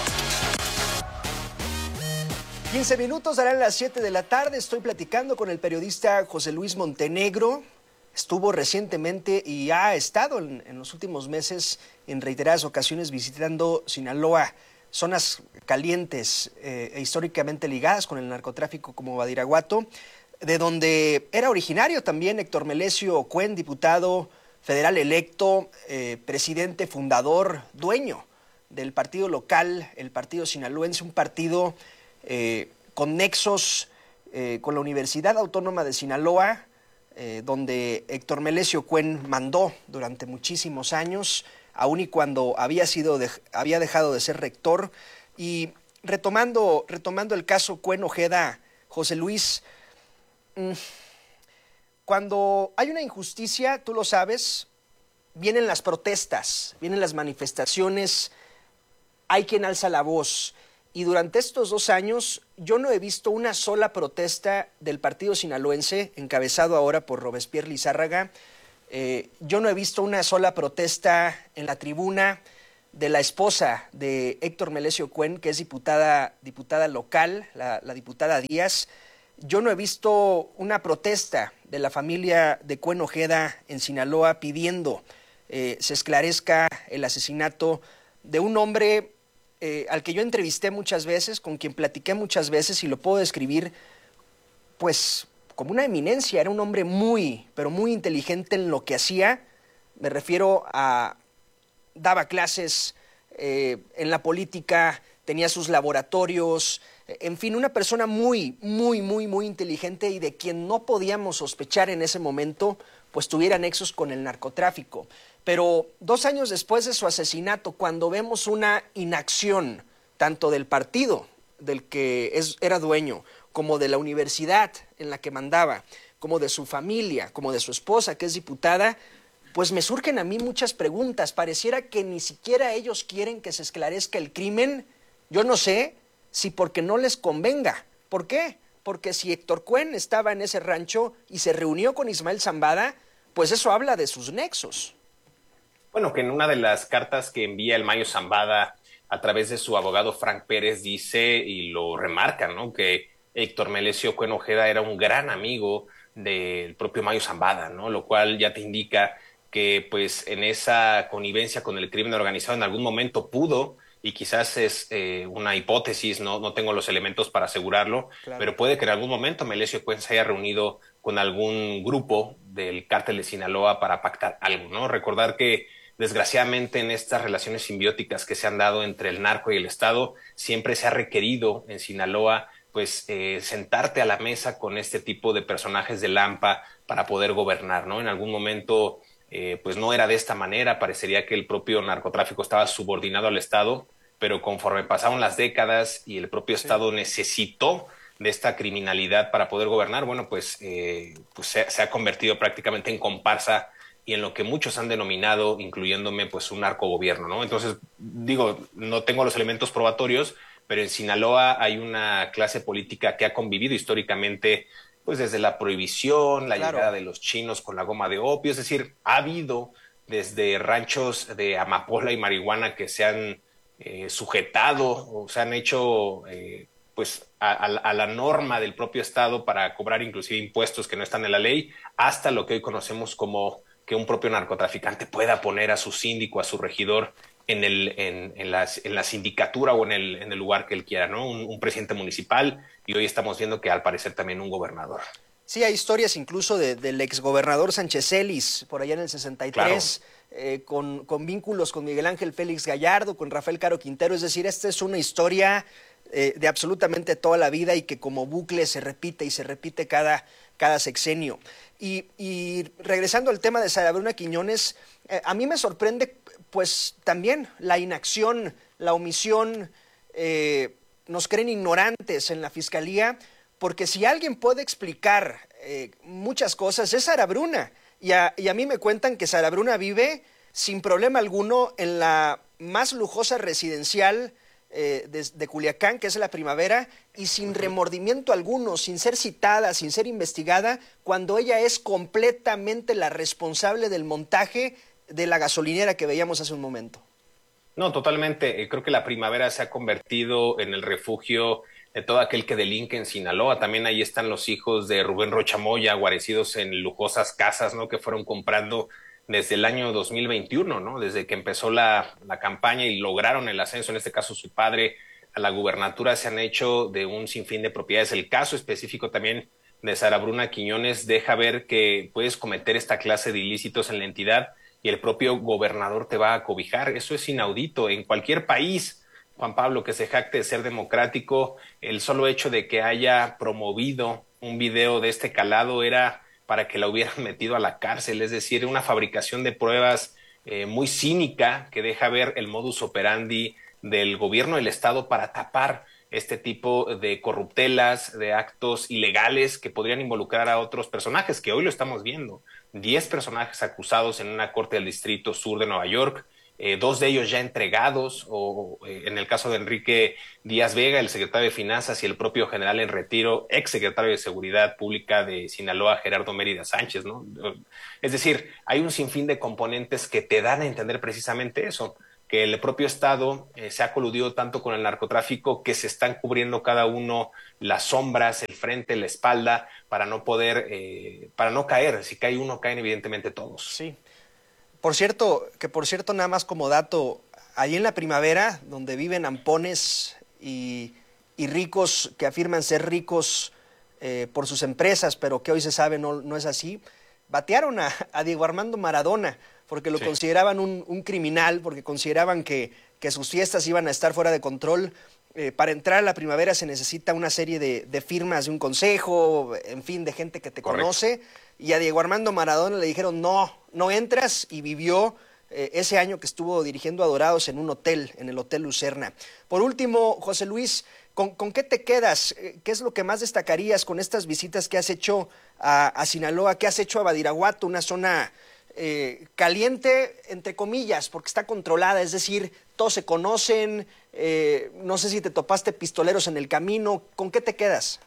S2: 15 minutos, darán las 7 de la tarde. Estoy platicando con el periodista José Luis Montenegro. Estuvo recientemente y ha estado en los últimos meses en reiteradas ocasiones visitando Sinaloa, zonas calientes e históricamente ligadas con el narcotráfico como Badiraguato, de donde era originario también Héctor Melesio Cuen, diputado federal electo, presidente fundador, dueño del partido local, el partido sinaloense, un partido con nexos con la Universidad Autónoma de Sinaloa, donde Héctor Melesio Cuen mandó durante muchísimos años, aun y cuando había dejado de ser rector. Y retomando el caso Cuen Ojeda, José Luis, cuando hay una injusticia, tú lo sabes, vienen las protestas, vienen las manifestaciones, hay quien alza la voz. Y durante estos 2 años yo no he visto una sola protesta del partido sinaloense, encabezado ahora por Robespierre Lizárraga. Yo no he visto una sola protesta en la tribuna de la esposa de Héctor Melesio Cuen, que es diputada local, la diputada Díaz. Yo no he visto una protesta de la familia de Cuen Ojeda en Sinaloa pidiendo se esclarezca el asesinato de un hombre al que yo entrevisté muchas veces, con quien platiqué muchas veces, y lo puedo describir pues como una eminencia. Era un hombre muy, pero muy inteligente en lo que hacía. Me refiero a daba clases en la política, tenía sus laboratorios, en fin, una persona muy, muy, muy, muy inteligente y de quien no podíamos sospechar en ese momento pues tuviera nexos con el narcotráfico. Pero 2 años después de su asesinato, cuando vemos una inacción tanto del partido del que era dueño, como de la universidad en la que mandaba, como de su familia, como de su esposa que es diputada, pues me surgen a mí muchas preguntas. Pareciera que ni siquiera ellos quieren que se esclarezca el crimen. Yo no sé si porque no les convenga. ¿Por qué? Porque si Héctor Cuen estaba en ese rancho y se reunió con Ismael Zambada, pues eso habla de sus nexos.
S12: Bueno, que en una de las cartas que envía el Mayo Zambada a través de su abogado Frank Pérez dice, y lo remarca, ¿no?, que Héctor Melesio Cuen Ojeda era un gran amigo del propio Mayo Zambada, ¿no?, lo cual ya te indica que pues en esa connivencia con el crimen organizado en algún momento pudo, y quizás es una hipótesis, no tengo los elementos para asegurarlo, claro, pero puede que en algún momento Melesio Cuen se haya reunido con algún grupo del cártel de Sinaloa para pactar algo, ¿no? Recordar que desgraciadamente en estas relaciones simbióticas que se han dado entre el narco y el Estado, siempre se ha requerido en Sinaloa pues sentarte a la mesa con este tipo de personajes de Lampa para poder gobernar, ¿no? En algún momento pues no era de esta manera, parecería que el propio narcotráfico estaba subordinado al Estado, pero conforme pasaron las décadas y el propio Estado necesitó de esta criminalidad para poder gobernar, bueno, pues se ha convertido prácticamente en comparsa y en lo que muchos han denominado, incluyéndome, pues un narcogobierno, ¿no? Entonces, digo, no tengo los elementos probatorios, pero en Sinaloa hay una clase política que ha convivido históricamente pues desde la prohibición, la llegada de los chinos con la goma de opio, es decir, ha habido desde ranchos de amapola y marihuana que se han sujetado o se han hecho pues a la norma del propio Estado para cobrar inclusive impuestos que no están en la ley, hasta lo que hoy conocemos como que un propio narcotraficante pueda poner a su síndico, a su regidor en la sindicatura o en el lugar que él quiera, ¿no? Un presidente municipal, y hoy estamos viendo que al parecer también un gobernador.
S2: Sí, hay historias incluso del exgobernador Sánchez Celis, por allá en el 63, claro, con vínculos con Miguel Ángel Félix Gallardo, con Rafael Caro Quintero. Es decir, esta es una historia de absolutamente toda la vida y que como bucle se repite y se repite cada sexenio. Y regresando al tema de Sara Bruna Quiñones, a mí me sorprende pues también la inacción, la omisión. Nos creen ignorantes en la Fiscalía, porque si alguien puede explicar muchas cosas es Sara Bruna, y a mí me cuentan que Sara Bruna vive sin problema alguno en la más lujosa residencial de Culiacán, que es La Primavera, y sin remordimiento alguno, sin ser citada, sin ser investigada, cuando ella es completamente la responsable del montaje de la gasolinera que veíamos hace un momento.
S12: No, totalmente. Creo que La Primavera se ha convertido en el refugio de todo aquel que delinque en Sinaloa. También ahí están los hijos de Rubén Rocha Moya, guarecidos en lujosas casas, ¿no?, que fueron comprando desde el año 2021, ¿no?, desde que empezó la campaña y lograron el ascenso, en este caso su padre, a la gubernatura. Se han hecho de un sinfín de propiedades. El caso específico también de Sara Bruna Quiñones deja ver que puedes cometer esta clase de ilícitos en la entidad y el propio gobernador te va a cobijar. Eso es inaudito en cualquier país, Juan Pablo, que se jacte de ser democrático. El solo hecho de que haya promovido un video de este calado era para que la hubieran metido a la cárcel, es decir, una fabricación de pruebas muy cínica que deja ver el modus operandi del gobierno del Estado para tapar este tipo de corruptelas, de actos ilegales que podrían involucrar a otros personajes, que hoy lo estamos viendo. 10 personajes acusados en una corte del Distrito Sur de Nueva York, 2 de ellos ya entregados, o en el caso de Enrique Díaz Vega, el secretario de Finanzas, y el propio general en retiro, ex secretario de Seguridad Pública de Sinaloa, Gerardo Mérida Sánchez, ¿no? Es decir, hay un sinfín de componentes que te dan a entender precisamente eso, que el propio Estado se ha coludido tanto con el narcotráfico que se están cubriendo cada uno las sombras, el frente, la espalda, para no poder, para no caer. Si cae uno, caen evidentemente todos.
S2: Sí. Por cierto, nada más como dato, allí en la Primavera, donde viven ampones y ricos que afirman ser ricos por sus empresas, pero que hoy se sabe no es así, batearon a Diego Armando Maradona, porque lo consideraban un criminal, porque consideraban que sus fiestas iban a estar fuera de control. Para entrar a la Primavera se necesita una serie de firmas de un consejo, en fin, de gente que te conoce, y a Diego Armando Maradona le dijeron no entras, y vivió ese año que estuvo dirigiendo a Dorados en un hotel, en el Hotel Lucerna. Por último, José Luis, ¿con qué te quedas? ¿Qué es lo que más destacarías con estas visitas que has hecho a Sinaloa, que has hecho a Badiraguato, una zona caliente, entre comillas, porque está controlada, es decir, todos se conocen, no sé si te topaste pistoleros en el camino, ¿con qué te quedas?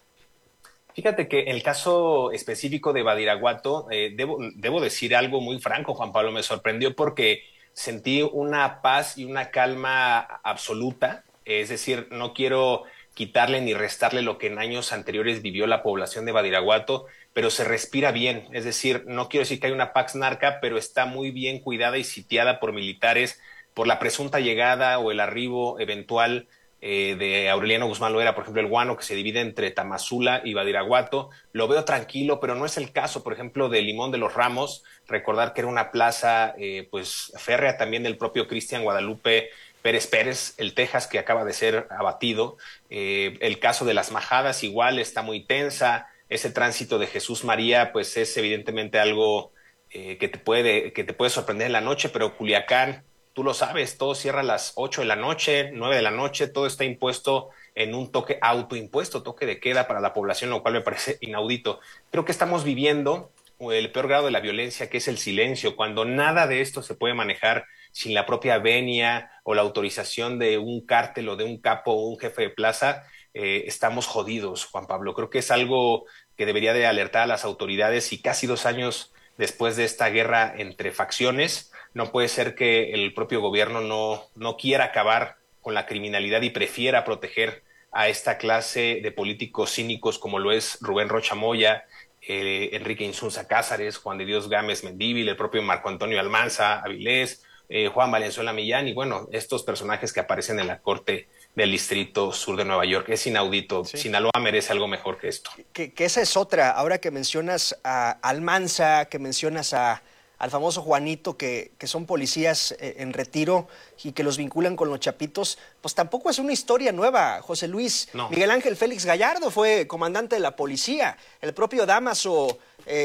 S12: Fíjate que el caso específico de Badiraguato, debo decir algo muy franco, Juan Pablo, me sorprendió porque sentí una paz y una calma absoluta, es decir, no quiero quitarle ni restarle lo que en años anteriores vivió la población de Badiraguato, pero se respira bien, es decir, no quiero decir que hay una Pax Narca, pero está muy bien cuidada y sitiada por militares por la presunta llegada o el arribo eventual de Aureliano Guzmán Loera, por ejemplo, el Guano, que se divide entre Tamazula y Badiraguato. Lo veo tranquilo, pero no es el caso, por ejemplo, de Limón de los Ramos. Recordar que era una plaza pues férrea también del propio Cristian Guadalupe Pérez, el Texas, que acaba de ser abatido. El caso de Las Majadas igual está muy tensa. Ese tránsito de Jesús María pues es evidentemente algo que te puede sorprender en la noche, pero Culiacán, tú lo sabes, todo cierra a las 8 de la noche, 9 de la noche, todo está impuesto en un autoimpuesto, toque de queda para la población, lo cual me parece inaudito. Creo que estamos viviendo el peor grado de la violencia, que es el silencio, cuando nada de esto se puede manejar sin la propia venia o la autorización de un cártel o de un capo o un jefe de plaza. Estamos jodidos, Juan Pablo. Creo que es algo que debería de alertar a las autoridades, y casi 2 años después de esta guerra entre facciones, no puede ser que el propio gobierno no quiera acabar con la criminalidad y prefiera proteger a esta clase de políticos cínicos como lo es Rubén Rocha Moya, Enrique Insunza Cázares, Juan de Dios Gámez Mendívil, el propio Marco Antonio Almanza Avilés, Juan Valenzuela Millán, y bueno, estos personajes que aparecen en la Corte del Distrito Sur de Nueva York. Es inaudito. Sí. Sinaloa merece algo mejor que esto.
S2: Que esa es otra. Ahora que mencionas a Almanza, que mencionas al famoso Juanito, que son policías en retiro y que los vinculan con los chapitos, pues tampoco es una historia nueva, José Luis. No. Miguel Ángel Félix Gallardo fue comandante de la policía. El propio Dámaso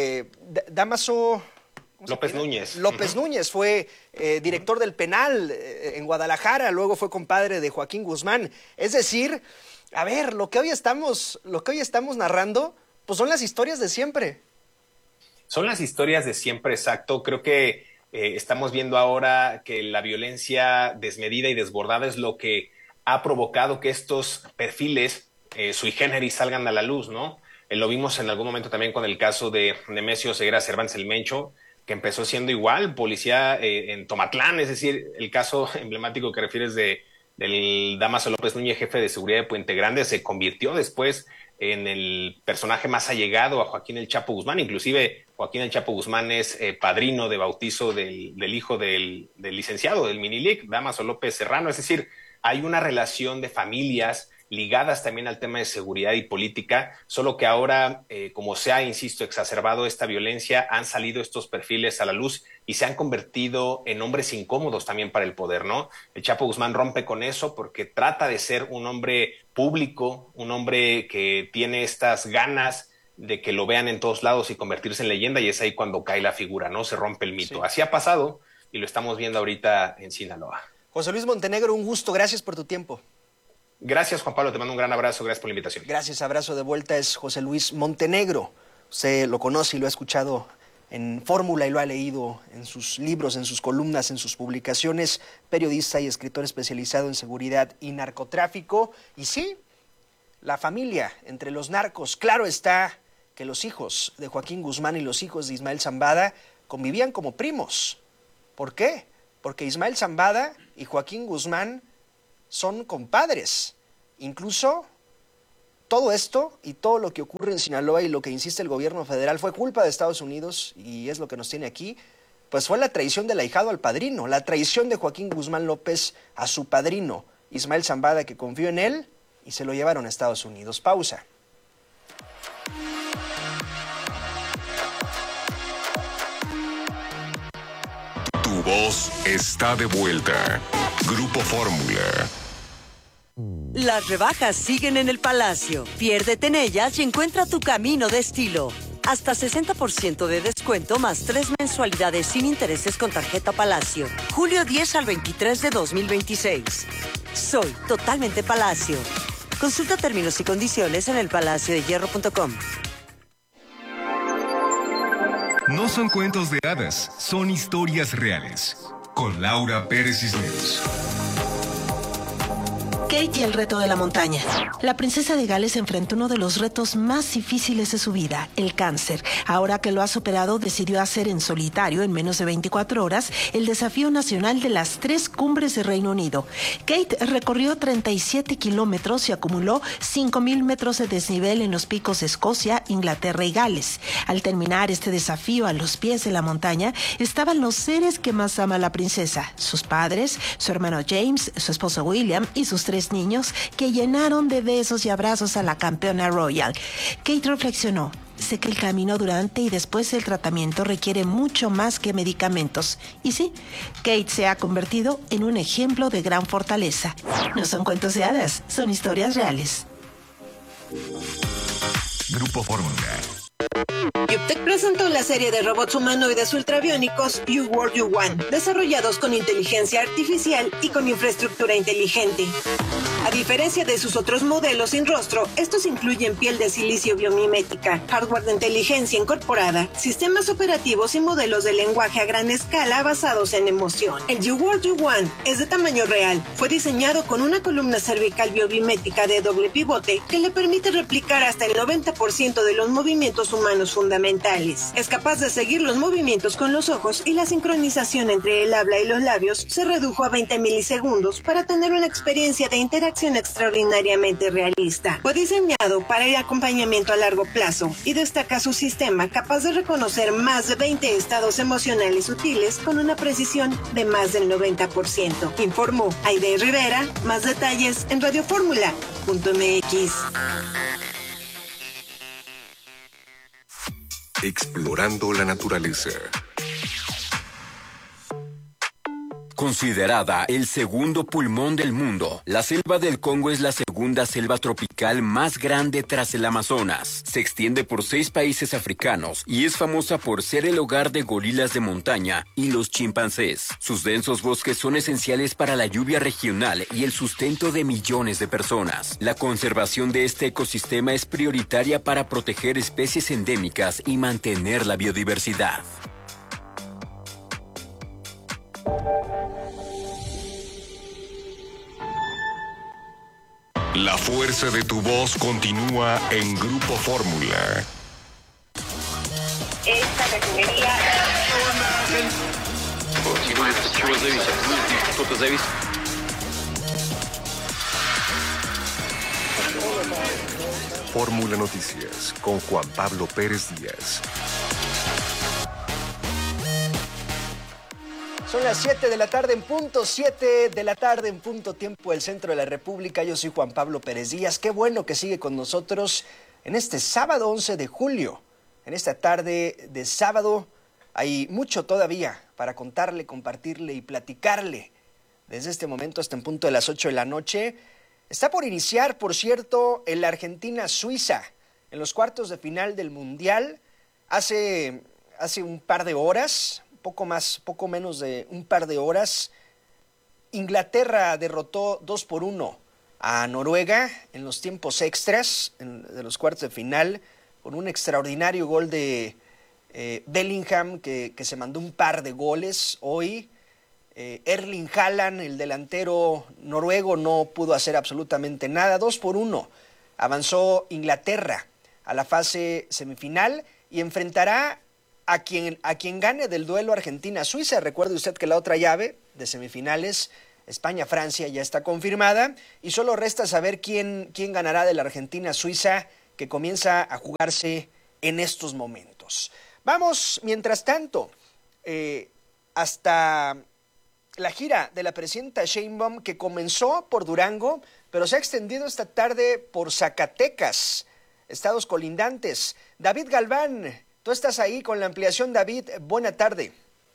S12: López Núñez.
S2: López Núñez fue director del penal en Guadalajara, luego fue compadre de Joaquín Guzmán. Es decir, a ver, lo que hoy estamos narrando, pues son las historias de siempre.
S12: Son las historias de siempre, exacto. Creo que estamos viendo ahora que la violencia desmedida y desbordada es lo que ha provocado que estos perfiles sui generis salgan a la luz, ¿no? Lo vimos en algún momento también con el caso de Nemesio Ceguera Cervantes el Mencho, que empezó siendo igual, policía en Tomatlán, es decir, el caso emblemático que refieres del Dámaso López Núñez, jefe de seguridad de Puente Grande, se convirtió después en el personaje más allegado a Joaquín El Chapo Guzmán. Inclusive Joaquín El Chapo Guzmán es padrino de bautizo del hijo del licenciado del Minilic, Dámaso López Serrano. Es decir, hay una relación de familias ligadas también al tema de seguridad y política, solo que ahora, como se ha, insisto, exacerbado esta violencia, han salido estos perfiles a la luz y se han convertido en hombres incómodos también para el poder, ¿no? El Chapo Guzmán rompe con eso porque trata de ser un hombre público, un hombre que tiene estas ganas de que lo vean en todos lados y convertirse en leyenda, y es ahí cuando cae la figura, ¿no? Se rompe el mito. Sí. Así ha pasado y lo estamos viendo ahorita en Sinaloa.
S2: José Luis Montenegro, un gusto, gracias por tu tiempo.
S12: Gracias, Juan Pablo, te mando un gran abrazo, gracias por la invitación.
S2: Gracias, abrazo de vuelta, es José Luis Montenegro. Usted lo conoce y lo ha escuchado en Fórmula y lo ha leído en sus libros, en sus columnas, en sus publicaciones, periodista y escritor especializado en seguridad y narcotráfico. Y sí, la familia entre los narcos, claro está que los hijos de Joaquín Guzmán y los hijos de Ismael Zambada convivían como primos. ¿Por qué? Porque Ismael Zambada y Joaquín Guzmán son compadres. Incluso todo esto y todo lo que ocurre en Sinaloa y lo que insiste el gobierno federal fue culpa de Estados Unidos, y es lo que nos tiene aquí, pues fue la traición del ahijado al padrino, la traición de Joaquín Guzmán López a su padrino, Ismael Zambada, que confió en él y se lo llevaron a Estados Unidos. Pausa.
S5: Tu voz está de vuelta. Grupo Fórmula.
S21: Las rebajas siguen en el Palacio. Piérdete en ellas y encuentra tu camino de estilo. Hasta 60% de descuento más 3 mensualidades sin intereses con tarjeta Palacio. Julio 10 al 23 de 2026. Soy totalmente Palacio. Consulta términos y condiciones en elpalaciodehierro.com.
S5: No son cuentos de hadas, son historias reales. Con Laura Pérez Cisneros.
S22: Kate y el reto de la montaña. La princesa de Gales enfrentó uno de los retos más difíciles de su vida, el cáncer. Ahora que lo ha superado, decidió hacer en solitario, en menos de 24 horas, el desafío nacional de las 3 cumbres de Reino Unido. Kate recorrió 37 kilómetros y acumuló 5,000 metros de desnivel en los picos de Escocia, Inglaterra y Gales. Al terminar este desafío a los pies de la montaña, estaban los seres que más ama la princesa: sus padres, su hermano James, su esposo William y sus 3 niños, que llenaron de besos y abrazos a la campeona royal. Kate reflexionó: sé que el camino durante y después del tratamiento requiere mucho más que medicamentos. Y sí, Kate se ha convertido en un ejemplo de gran fortaleza. No son cuentos de hadas, son historias reales.
S5: Grupo Fórmula.
S18: Yuptec presentó la serie de robots humanoides ultrabiónicos You World You Want, desarrollados con inteligencia artificial y con infraestructura inteligente. A diferencia de sus otros modelos sin rostro, estos incluyen piel de silicio biomimética, hardware de inteligencia incorporada, sistemas operativos y modelos de lenguaje a gran escala basados en emoción. El You World You Want es de tamaño real. Fue diseñado con una columna cervical biomimética de doble pivote que le permite replicar hasta el 90% de los movimientos humanos fundamentales. Es capaz de seguir los movimientos con los ojos y la sincronización entre el habla y los labios se redujo a 20 milisegundos para tener una experiencia de interacción extraordinariamente realista. Fue diseñado para el acompañamiento a largo plazo y destaca su sistema capaz de reconocer más de 20 estados emocionales sutiles con una precisión de más del 90%. Informó Aide Rivera. Más detalles en radioformula.mx.
S5: Explorando la naturaleza.
S19: Considerada el segundo pulmón del mundo, la selva del Congo es la segunda selva tropical más grande tras el Amazonas. Se extiende por 6 países africanos y es famosa por ser el hogar de gorilas de montaña y los chimpancés. Sus densos bosques son esenciales para la lluvia regional y el sustento de millones de personas. La conservación de este ecosistema es prioritaria para proteger especies endémicas y mantener la biodiversidad.
S5: La fuerza de tu voz continúa en Grupo Fórmula.
S23: Esta refinería...
S15: Fórmula Noticias con Juan Pablo Pérez Díaz.
S2: Son las 7 de la tarde en punto, 7 de la tarde en punto, tiempo del centro de la República. Yo soy Juan Pablo Pérez Díaz. Qué bueno que sigue con nosotros en este sábado 11 de julio. En esta tarde de sábado hay mucho todavía para contarle, compartirle y platicarle. Desde este momento hasta en punto de las 8 de la noche. Está por iniciar, por cierto, el Argentina-Suiza en los cuartos de final del Mundial. Hace un par de horas... poco menos de un par de horas, Inglaterra derrotó 2-1 a Noruega en los tiempos extras de los cuartos de final con un extraordinario gol de Bellingham, que se mandó un par de goles hoy. Erling Haaland, el delantero noruego, no pudo hacer absolutamente nada. 2-1 avanzó Inglaterra a la fase semifinal y enfrentará a quien gane del duelo Argentina-Suiza. Recuerde usted que la otra llave de semifinales, España-Francia, ya está confirmada y solo resta saber quién ganará de la Argentina-Suiza, que comienza a jugarse en estos momentos. Vamos, mientras tanto, hasta la gira de la presidenta Sheinbaum, que comenzó por Durango, pero se ha extendido esta tarde por Zacatecas, estados colindantes. David Galván, tú estás ahí con la ampliación. David, buena tarde.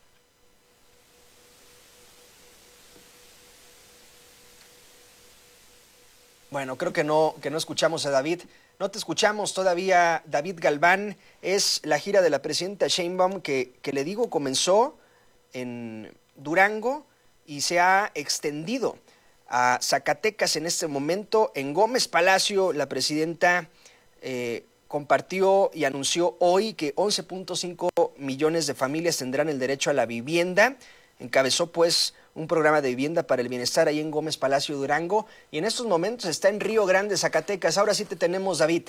S2: Bueno, creo que no escuchamos a David. No te escuchamos todavía, David Galván. Es la gira de la presidenta Sheinbaum que le digo comenzó en Durango y se ha extendido a Zacatecas en este momento. En Gómez Palacio, la presidenta compartió y anunció hoy que 11.5 millones de familias tendrán el derecho a la vivienda. Encabezó pues un programa de vivienda para el bienestar ahí en Gómez Palacio, Durango, y en estos momentos está en Río Grande, Zacatecas. Ahora sí te tenemos, David.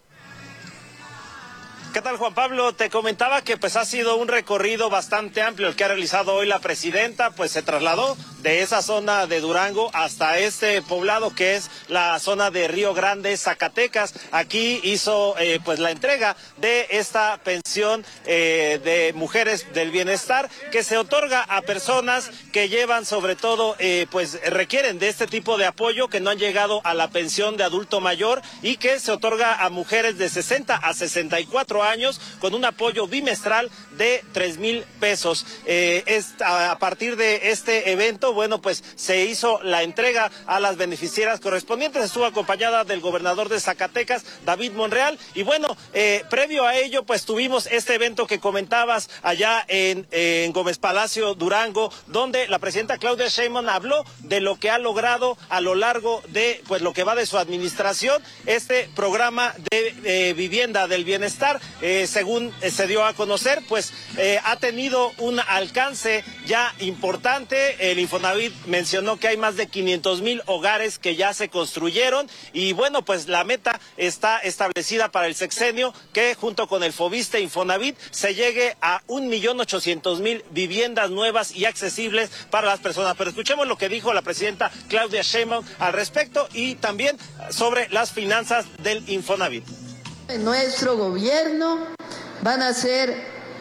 S1: ¿Qué tal, Juan Pablo? Te comentaba que pues ha sido un recorrido bastante amplio el que ha realizado hoy la presidenta, pues se trasladó de esa zona de Durango hasta este poblado que es la zona de Río Grande, Zacatecas. Aquí hizo pues la entrega de esta pensión de mujeres del bienestar que se otorga a personas que llevan sobre todo pues requieren de este tipo de apoyo, que no han llegado a la pensión de adulto mayor y que se otorga a mujeres de 60 a 64 años con un apoyo bimestral de 3,000 pesos. A partir de este evento, bueno, pues se hizo la entrega a las beneficiarias correspondientes. Estuvo acompañada del gobernador de Zacatecas, David Monreal, y bueno, previo a ello, pues tuvimos este evento que comentabas allá en Gómez Palacio, Durango, donde la presidenta Claudia Sheinbaum habló de lo que ha logrado a lo largo de pues lo que va de su administración, este programa de vivienda del bienestar. Según se dio a conocer, pues ha tenido un alcance ya importante. El Infonavit mencionó que hay más de 500,000 hogares que ya se construyeron y bueno, pues la meta está establecida para el sexenio, que junto con el Fobiste Infonavit se llegue a 1,800,000 viviendas nuevas y accesibles para las personas. Pero escuchemos lo que dijo la presidenta Claudia Sheinbaum al respecto y también sobre las finanzas del Infonavit.
S3: En nuestro gobierno van a ser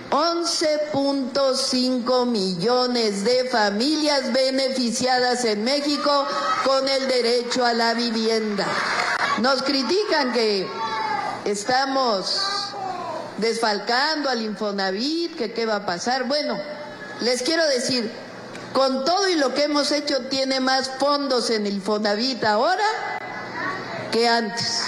S3: 11.5 millones de familias beneficiadas en México con el derecho a la vivienda. Nos critican que estamos desfalcando al Infonavit, que qué va a pasar. Bueno, les quiero decir, con todo y lo que hemos hecho, tiene más fondos en el Infonavit ahora que antes.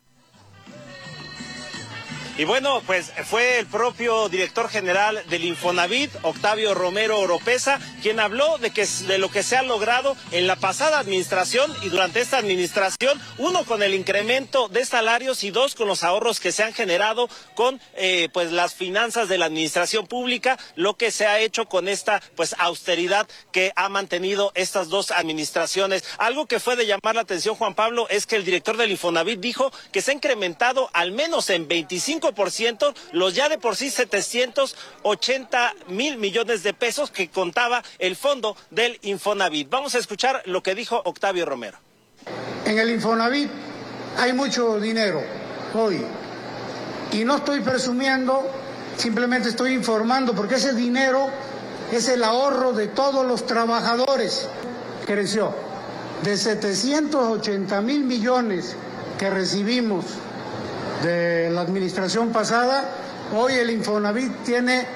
S1: Y bueno, pues fue el propio director general del Infonavit, Octavio Romero Oropesa, quien habló de lo que se ha logrado en la pasada administración y durante esta administración, uno con el incremento de salarios y dos con los ahorros que se han generado con pues las finanzas de la administración pública, lo que se ha hecho con esta pues austeridad que ha mantenido estas dos administraciones. Algo que fue de llamar la atención, Juan Pablo, es que el director del Infonavit dijo que se ha incrementado al menos en 25% los ya de por sí 780,000 millones de pesos que contaba el fondo del Infonavit. Vamos a escuchar lo que dijo Octavio Romero.
S23: En el Infonavit hay mucho dinero hoy y no estoy presumiendo, simplemente estoy informando porque ese dinero es el ahorro de todos los trabajadores. Creció de 780,000 millones que recibimos de la administración pasada, hoy el Infonavit tiene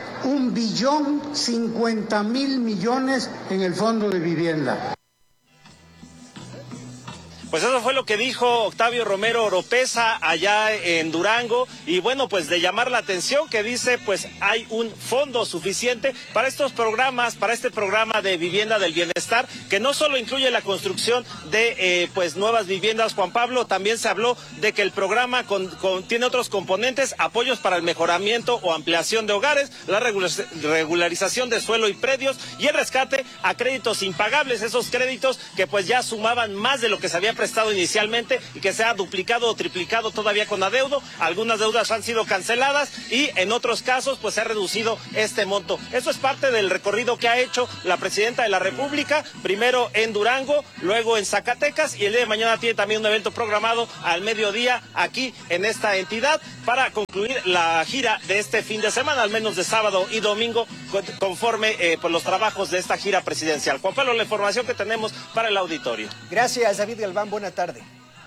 S23: 1,050,000 millones en el fondo de vivienda.
S1: Pues eso fue lo que dijo Octavio Romero Oropeza allá en Durango, y bueno, pues de llamar la atención que dice, pues hay un fondo suficiente para estos programas, para este programa de vivienda del bienestar, que no solo incluye la construcción de pues nuevas viviendas, Juan Pablo, también se habló de que el programa tiene otros componentes, apoyos para el mejoramiento o ampliación de hogares, la regularización de suelo y predios y el rescate a créditos impagables, esos créditos que pues ya sumaban más de lo que se había prestado inicialmente y que se ha duplicado o triplicado todavía con adeudo. Algunas deudas han sido canceladas y en otros casos pues se ha reducido este monto. Eso es parte del recorrido que ha hecho la presidenta de la República, primero en Durango, luego en Zacatecas, y el día de mañana tiene también un evento programado al mediodía aquí en esta entidad para concluir la gira de este fin de semana, al menos de sábado y domingo, conforme por los trabajos de esta gira presidencial. Juan Pablo, la información que tenemos para el auditorio.
S2: Gracias, David Galván. Buena tarde.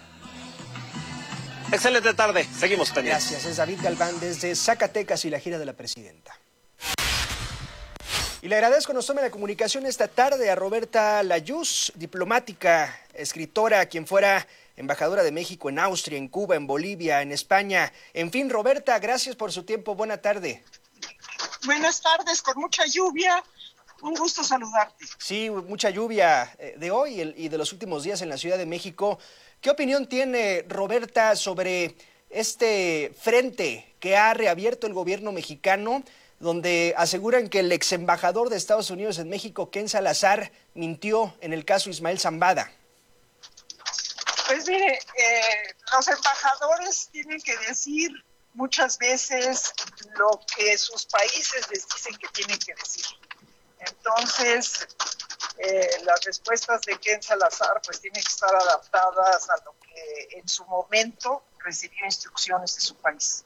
S1: Excelente tarde. Seguimos pendientes.
S2: Gracias. Es David Galván desde Zacatecas y la gira de la presidenta. Y le agradezco nos tome la comunicación esta tarde a Roberta Layuz, diplomática, escritora, quien fuera embajadora de México en Austria, en Cuba, en Bolivia, en España. En fin, Roberta, gracias por su tiempo. Buena tarde.
S4: Buenas tardes, con mucha lluvia. Un gusto saludarte.
S2: Sí, mucha lluvia de hoy y de los últimos días en la Ciudad de México. ¿Qué opinión tiene Roberta sobre este frente que ha reabierto el gobierno mexicano, donde aseguran que el ex embajador de Estados Unidos en México, Ken Salazar, mintió en el caso Ismael Zambada?
S4: Pues mire, los embajadores tienen que decir muchas veces lo que sus países les dicen que tienen que decir. Entonces, las respuestas de Ken Salazar pues tienen que estar adaptadas a lo que en su momento recibió instrucciones de su país.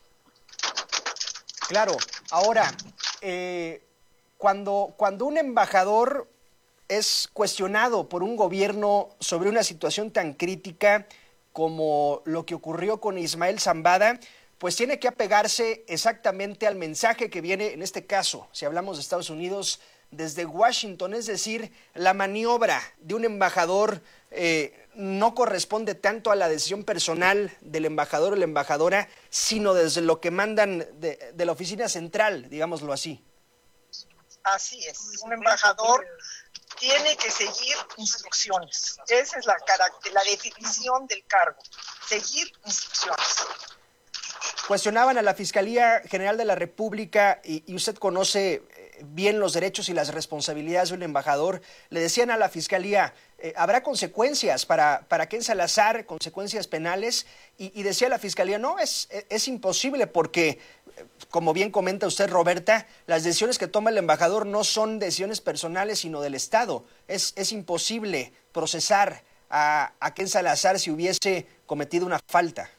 S2: Claro. Ahora, cuando un embajador es cuestionado por un gobierno sobre una situación tan crítica como lo que ocurrió con Ismael Zambada, pues tiene que apegarse exactamente al mensaje que viene, en este caso, si hablamos de Estados Unidos, desde Washington. Es decir, la maniobra de un embajador no corresponde tanto a la decisión personal del embajador o la embajadora, sino desde lo que mandan de la oficina central, digámoslo así.
S4: Así es, un embajador tiene que seguir instrucciones. Esa es la definición del cargo, seguir instrucciones.
S2: Cuestionaban a la Fiscalía General de la República, y usted conoce bien los derechos y las responsabilidades de un embajador. Le decían a la Fiscalía, habrá consecuencias para Ken Salazar, consecuencias penales, y decía la Fiscalía, no, es imposible porque, como bien comenta usted, Roberta, las decisiones que toma el embajador no son decisiones personales, sino del Estado. Es imposible procesar a Ken Salazar si hubiese cometido una falta.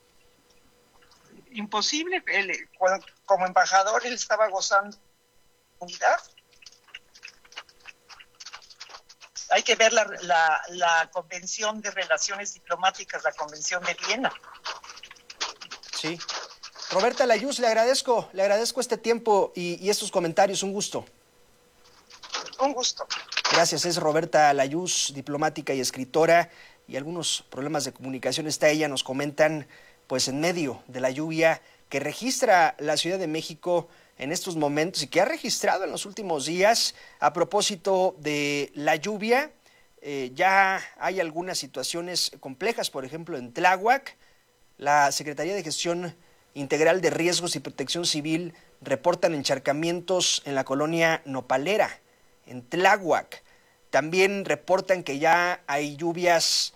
S4: Imposible. Como embajador él estaba gozando de unidad. Hay que ver la Convención de Relaciones Diplomáticas, la Convención de Viena.
S2: Sí. Roberta Layuz, le agradezco este tiempo y estos comentarios. Un gusto.
S4: Un gusto.
S2: Gracias. Es Roberta Layuz, diplomática y escritora, y algunos problemas de comunicación está ella, nos comentan, pues en medio de la lluvia que registra la Ciudad de México en estos momentos y que ha registrado en los últimos días. A propósito de la lluvia, ya hay algunas situaciones complejas, por ejemplo en Tláhuac. La Secretaría de Gestión Integral de Riesgos y Protección Civil reportan encharcamientos en la colonia Nopalera, en Tláhuac. También reportan que ya hay lluvias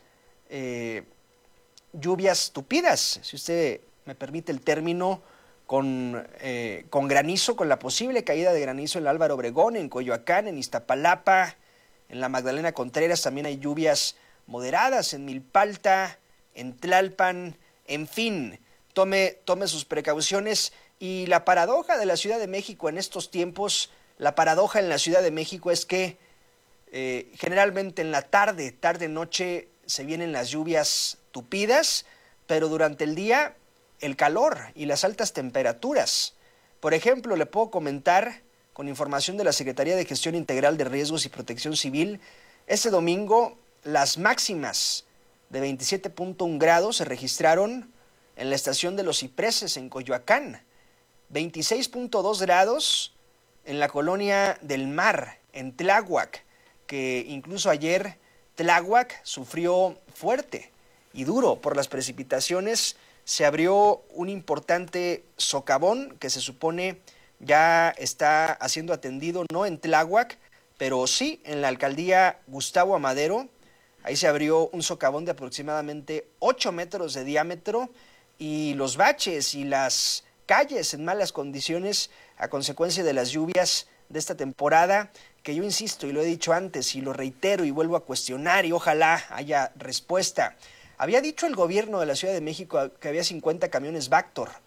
S2: tupidas, si usted me permite el término, con granizo, con la posible caída de granizo en Álvaro Obregón, en Coyoacán, en Iztapalapa, en la Magdalena Contreras. También hay lluvias moderadas en Milpalta, en Tlalpan. En fin, tome sus precauciones. Y la paradoja de la Ciudad de México en estos tiempos, la paradoja en la Ciudad de México es que generalmente en la tarde-noche se vienen las lluvias tupidas, pero durante el día el calor y las altas temperaturas. Por ejemplo, le puedo comentar, con información de la Secretaría de Gestión Integral de Riesgos y Protección Civil, este domingo las máximas de 27.1 grados se registraron en la estación de Los Cipreses en Coyoacán, 26.2 grados en la colonia del Mar, en Tláhuac, que incluso ayer Tláhuac sufrió fuerte y duro por las precipitaciones. Se abrió un importante socavón que se supone ya está siendo atendido, no en Tláhuac, pero sí en la alcaldía Gustavo Amadero. Ahí se abrió un socavón de aproximadamente 8 metros de diámetro y los baches y las calles en malas condiciones a consecuencia de las lluvias de esta temporada, que yo insisto y lo he dicho antes y lo reitero y vuelvo a cuestionar y ojalá haya respuesta. Había dicho el gobierno de la Ciudad de México que había 50 camiones Vactor